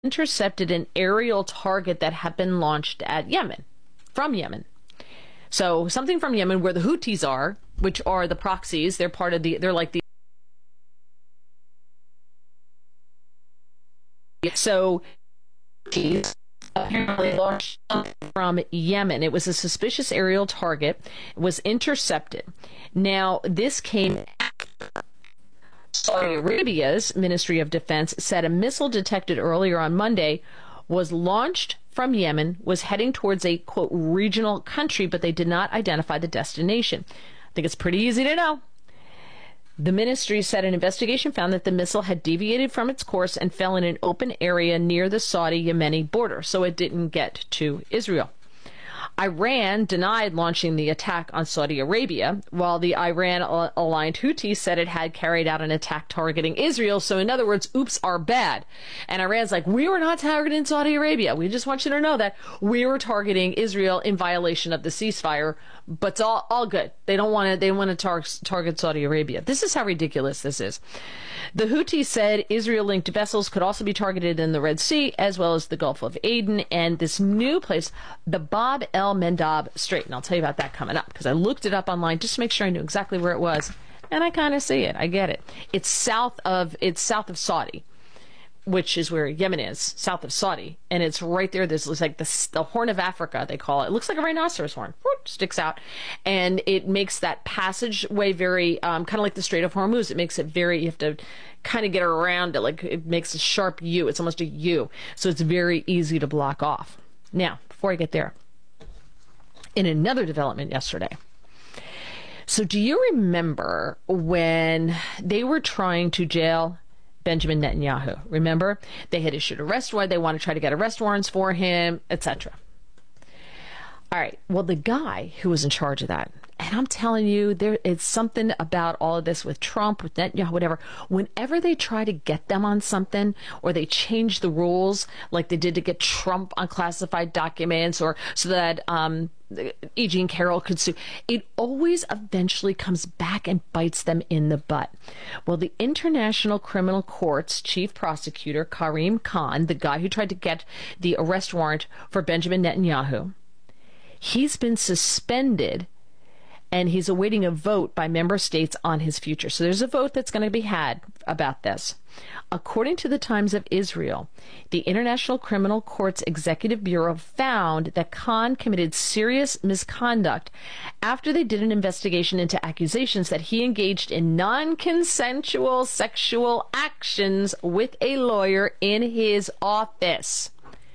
intercepted an aerial target that had been launched at Yemen, from Yemen. So something from Yemen where the Houthis are, which are the proxies, they're like the, so apparently launched from Yemen. It was a suspicious aerial target. It was intercepted. Now, this came after Saudi Arabia's Ministry of Defense said a missile detected earlier on Monday was launched from Yemen, was heading towards a, quote, regional country, but they did not identify the destination. I think it's pretty easy to know. The ministry said an investigation found that the missile had deviated from its course and fell in an open area near the Saudi-Yemeni border, so it didn't get to Israel. Iran denied launching the attack on Saudi Arabia, while the Iran-aligned Houthis said it had carried out an attack targeting Israel. So in other words, oops, are bad. And Iran's like, we were not targeting Saudi Arabia. We just want you to know that we were targeting Israel in violation of the ceasefire, but it's all good. They want to target Saudi Arabia. This is how ridiculous this is. The Houthis said Israel-linked vessels could also be targeted in the Red Sea, as well as the Gulf of Aden, and this new place, the Bab el-Mandab Strait. And I'll tell you about that coming up, because I looked it up online just to make sure I knew exactly where it was. And I kind of see it. I get it. It's south of Saudi, which is where Yemen is, south of Saudi. And it's right there. There's like the Horn of Africa, they call it. It looks like a rhinoceros horn. Sticks out. And it makes that passageway very, kind of like the Strait of Hormuz. It makes it very, you have to kind of get around it. Like it makes a sharp U. It's almost a U. So it's very easy to block off. Now, before I get there, in another development yesterday. So do you remember when they were trying to jail Benjamin Netanyahu? Remember? They had issued arrest warrant. They want to try to get arrest warrants for him, etc. All right. Well, the guy who was in charge of that, and I'm telling you, it's something about all of this with Trump, with Netanyahu, whatever. Whenever they try to get them on something, or they change the rules, like they did to get Trump on classified documents, or so that E. Jean Carroll could sue, it always eventually comes back and bites them in the butt. Well, the International Criminal Court's chief prosecutor, Karim Khan, the guy who tried to get the arrest warrant for Benjamin Netanyahu, he's been suspended, and he's awaiting a vote by member states on his future. So there's a vote that's going to be had about this. According to the Times of Israel, the International Criminal Court's Executive Bureau found that Khan committed serious misconduct after they did an investigation into accusations that he engaged in non-consensual sexual actions with a lawyer in his office.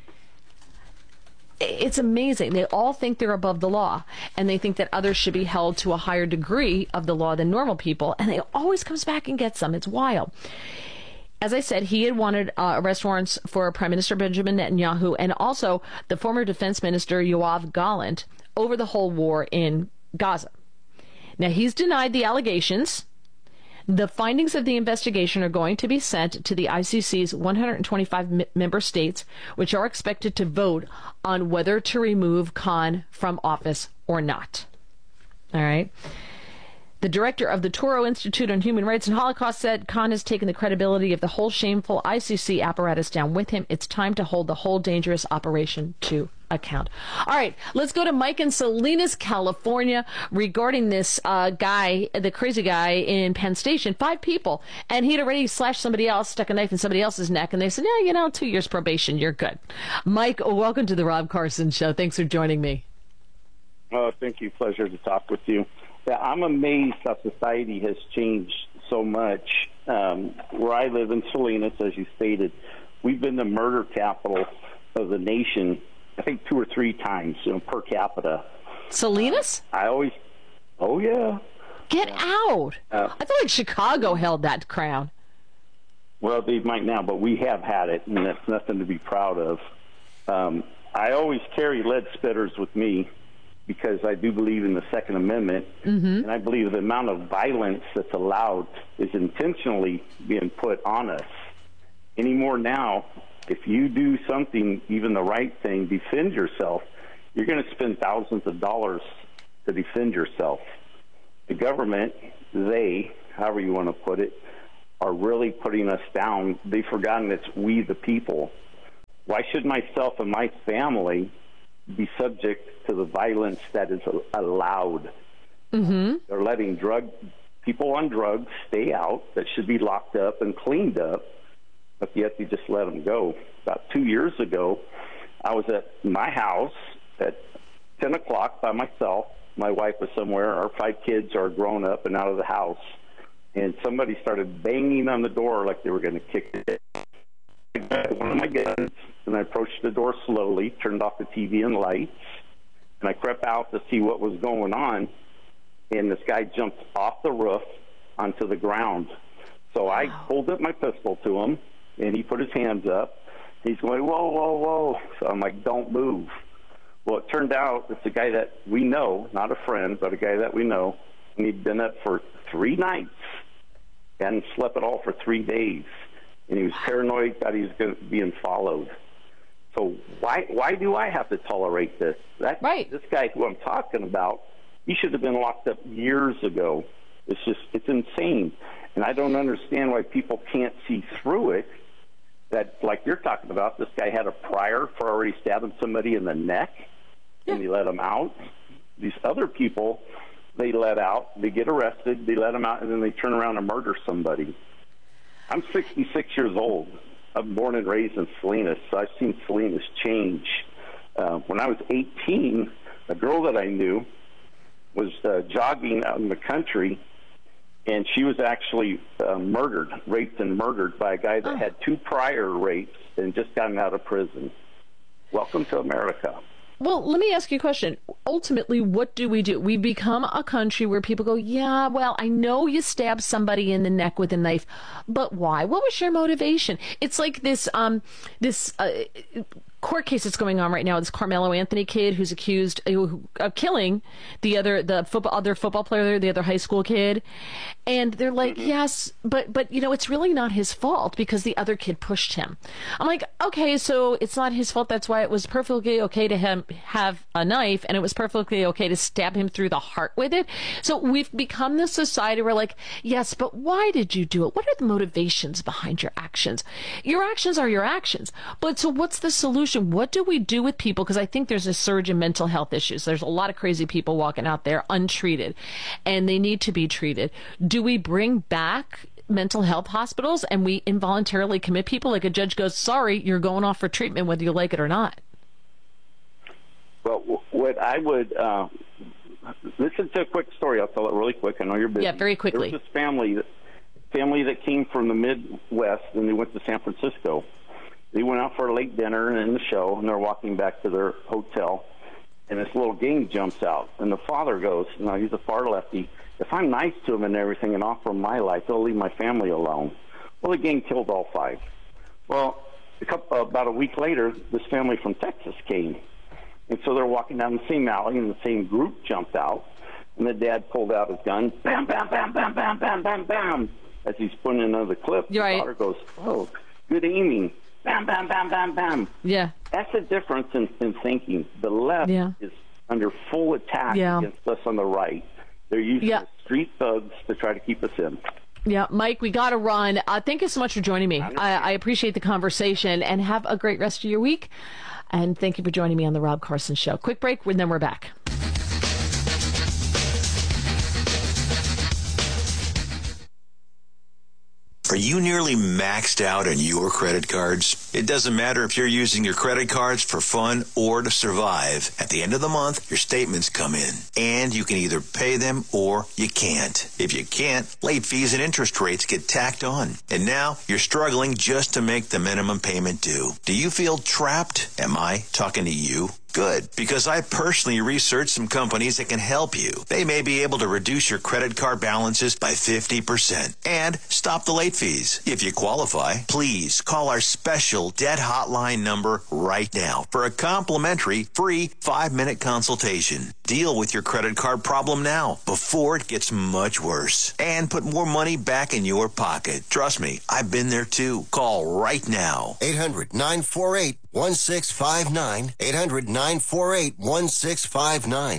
It's amazing. They all think they're above the law, and they think that others should be held to a higher degree of the law than normal people, and it always comes back and gets them. It's wild. As I said, he had wanted arrest warrants for Prime Minister Benjamin Netanyahu and also the former Defense Minister Yoav Gallant over the whole war in Gaza. Now, he's denied the allegations. The findings of the investigation are going to be sent to the ICC's 125 member states, which are expected to vote on whether to remove Khan from office or not. All right. The director of the Toro Institute on Human Rights and Holocaust said Khan has taken the credibility of the whole shameful ICC apparatus down with him. It's time to hold the whole dangerous operation to account. All right, let's go to Mike in Salinas, California, regarding this guy, the crazy guy in Penn Station. 5 people, and he'd already slashed somebody else, stuck a knife in somebody else's neck, and they said, yeah, 2 years probation, you're good. Mike, welcome to the Rob Carson Show. Thanks for joining me. Oh, thank you. Pleasure to talk with you. Yeah, I'm amazed how society has changed so much. Where I live in Salinas, as you stated, we've been the murder capital of the nation, I think 2 or 3 times, per capita. Salinas? Oh, yeah. Get out. I thought like Chicago held that crown. Well, they might now, but we have had it, and that's nothing to be proud of. I always carry lead spitters with me because I do believe in the Second Amendment, and I believe the amount of violence that's allowed is intentionally being put on us. Anymore now, if you do something, even the right thing, defend yourself, you're going to spend thousands of dollars to defend yourself. The government, however you want to put it, are really putting us down. They've forgotten it's we the people. why should myself and my family be subject to the violence that is allowed? Mm-hmm. They're letting people on drugs stay out that should be locked up and cleaned up, but yet they just let them go. About 2 years ago, I was at my house at 10 o'clock by myself. My wife was somewhere. Our 5 kids are grown up and out of the house. And somebody started banging on the door like they were going to kick it. I got one of my guns, and I approached the door slowly, turned off the TV and lights, and I crept out to see what was going on. And this guy jumped off the roof onto the ground. So I pulled up my pistol to him, and he put his hands up. He's going, whoa, whoa, whoa. So I'm like, don't move. Well, it turned out it's a guy that we know, not a friend, but a guy that we know, and he'd been up for 3 nights, hadn't slept at all for 3 days, and he was paranoid that he was being followed. So why do I have to tolerate this? Right. This guy who I'm talking about, he should have been locked up years ago. It's insane. And I don't understand why people can't see through it. That, like you're talking about, this guy had a prior for already stabbing somebody in the neck, and they let him out. These other people, they let out, they get arrested, they let them out, and then they turn around and murder somebody. I'm 66 years old. I'm born and raised in Salinas, so I've seen Salinas change. When I was 18, a girl that I knew was jogging out in the country, and she was actually raped and murdered by a guy that had 2 prior rapes and just gotten out of prison. Welcome to America. Well, let me ask you a question. Ultimately, what do? We become a country where people go, yeah, well, I know you stabbed somebody in the neck with a knife, but why? What was your motivation? It's like this court case that's going on right now. This Carmelo Anthony kid who's accused of killing the other football player, the other high school kid, and they're like, yes, but it's really not his fault because the other kid pushed him. I'm like, okay, so it's not his fault. That's why it was perfectly okay to have a knife, and it was perfectly okay to stab him through the heart with it. So we've become this society where, like, yes, but why did you do it? What are the motivations behind your actions? Your actions are your actions. But so what's the solution? What do we do with people? Because I think there's a surge in mental health issues. There's a lot of crazy people walking out there untreated, and they need to be treated. Do we bring back mental health hospitals and we involuntarily commit people? Like a judge goes, sorry, you're going off for treatment whether you like it or not. Well, what I would listen to a quick story. I'll tell it really quick. I know you're busy. Yeah, very quickly. There was this family that came from the Midwest, and they went to San Francisco. They went out for a late dinner and the show, and they're walking back to their hotel, and this little gang jumps out, and the father goes, he's a far lefty, if I'm nice to him and everything and offer him my life, they'll leave my family alone. Well, the gang killed all 5. Well, about a week later, this family from Texas came, and so they're walking down the same alley, and the same group jumped out, and the dad pulled out his gun, bam, bam, bam, bam, bam, bam, bam, bam, as he's putting another clip. The daughter goes, oh, good aiming. Bam, bam, bam, bam, bam. Yeah. That's the difference in thinking. The left is under full attack against us on the right. They're using the street thugs to try to keep us in. Yeah, Mike, we got to run. Thank you so much for joining me. I appreciate the conversation, and have a great rest of your week. And thank you for joining me on The Rob Carson Show. Quick break, and then we're back. Are you nearly maxed out on your credit cards? It doesn't matter if you're using your credit cards for fun or to survive. At the end of the month, your statements come in, and you can either pay them or you can't. If you can't, late fees and interest rates get tacked on. And now you're struggling just to make the minimum payment due. Do you feel trapped? Am I talking to you? Good, because I personally researched some companies that can help you. They may be able to reduce your credit card balances by 50% and stop the late fees. If you qualify, please call our special debt hotline number right now for a complimentary free 5-minute consultation. Deal with your credit card problem now before it gets much worse and put more money back in your pocket. Trust me, I've been there too. Call right now. 800-948-1659. 800-948-1659.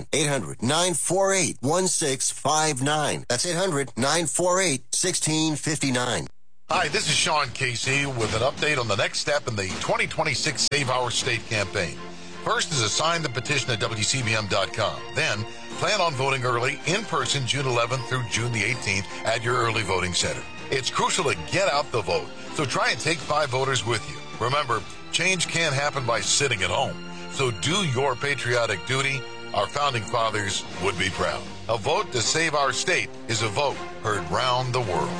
800-948-1659. That's 800-948-1659. Hi, this is Sean Casey with an update on the next step in the 2026 Save Our State campaign. First is to sign the petition at WCBM.com. Then, plan on voting early in person June 11th through June the 18th at your early voting center. It's crucial to get out the vote, so try and take 5 voters with you. Remember, change can't happen by sitting at home. So do your patriotic duty. Our founding fathers would be proud. A vote to save our state is a vote heard round the world.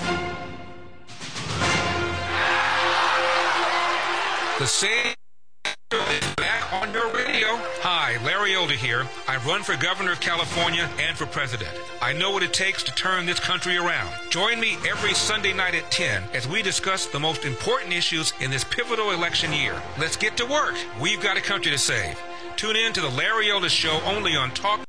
The same is back on your radio. Hi, Larry Elder here. I run for governor of California and for president. I know what it takes to turn this country around. Join me every Sunday night at 10 as we discuss the most important issues in this pivotal election year. Let's get to work. We've got a country to save. Tune in to the Larry Elder Show only on Talk.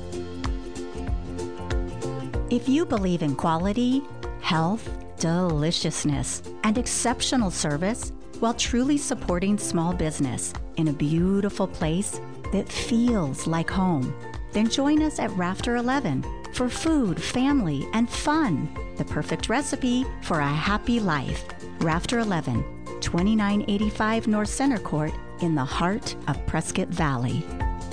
If you believe in quality, health, deliciousness, and exceptional service, while truly supporting small business in a beautiful place that feels like home, then join us at Rafter 11 for food, family, and fun. The perfect recipe for a happy life. Rafter 11, 2985 North Center Court in the heart of Prescott Valley.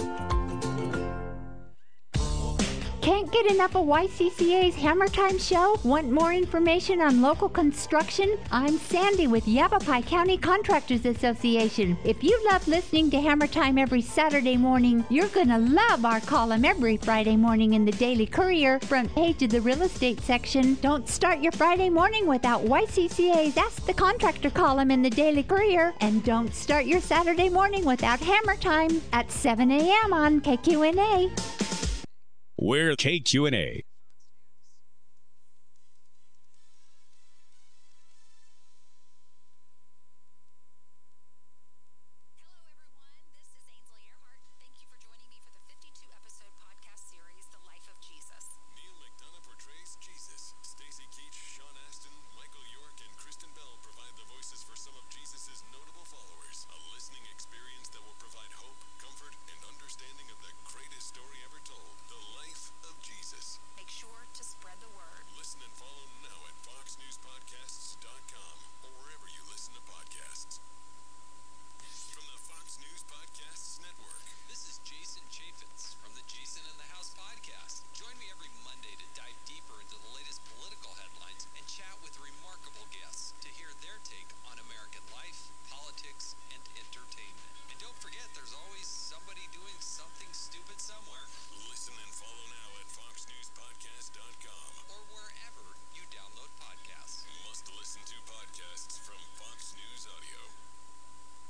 Can't get enough of YCCA's Hammer Time show? Want more information on local construction? I'm Sandy with Yavapai County Contractors Association. If you love listening to Hammer Time every Saturday morning, you're going to love our column every Friday morning in the Daily Courier, front page of the real estate section. Don't start your Friday morning without YCCA's Ask the Contractor column in the Daily Courier. And don't start your Saturday morning without Hammer Time at 7 a.m. on KQNA. We're KQNA.